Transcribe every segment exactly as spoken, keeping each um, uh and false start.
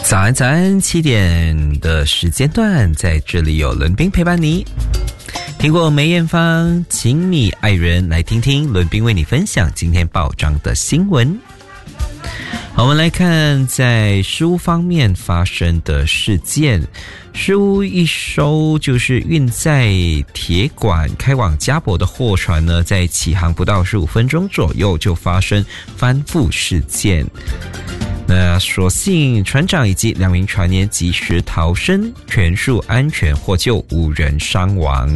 早安早安，七点的时间段，在这里有伦宾陪伴你。听过梅艳芳请你爱人，来听听伦宾为你分享今天报章的新闻。好，我们来看在诗屋方面发生的事件。诗屋一艘就是运载铁管开往嘉博的货船呢，在起航不到十五分钟左右就发生翻覆事件。那所幸船长以及两名船员及时逃生，全数安全获救，无人伤亡。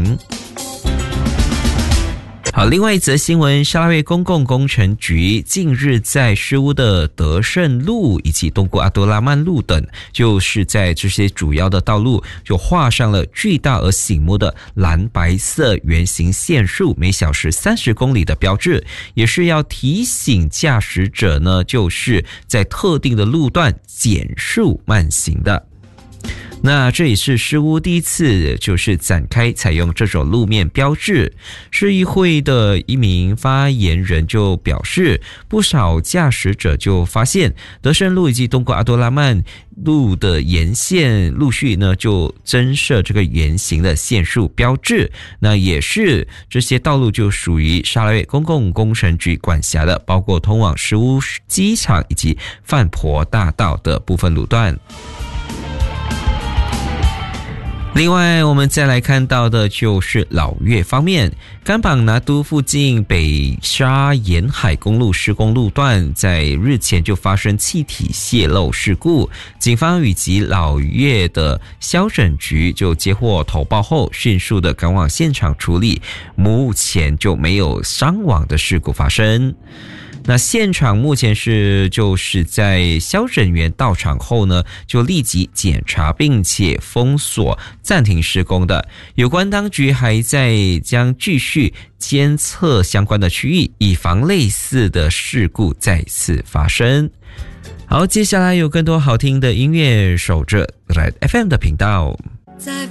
好，另外一则新闻，沙拉越公共工程局近日在诗屋的德胜路以及东部阿多拉曼路等，就是在这些主要的道路就画上了巨大而醒目的蓝白色圆形限速每小时三十公里的标志，也是要提醒驾驶者呢，就是在特定的路段减速慢行的。那这也是诗屋第一次就是展开采用这种路面标志。市议会的一名发言人就表示，不少驾驶者就发现德胜路以及东部阿多拉曼路的沿线陆续呢就增设这个圆形的限速标志，那也是这些道路就属于沙拉越公共工程局管辖的，包括通往诗屋机场以及范婆大道的部分路段。另外我们再来看到的就是老越方面，甘榜拿督附近北沙沿海公路施工路段在日前就发生气体泄漏事故，警方以及老越的消拯局就接获投报后迅速的赶往现场处理，目前就没有伤亡的事故发生。那现场目前是就是在消拯员到场后呢，就立即检查并且封锁暂停施工的，有关当局还在将继续监测相关的区域，以防类似的事故再次发生。好，接下来有更多好听的音乐，守着 Red F M 的频道。 在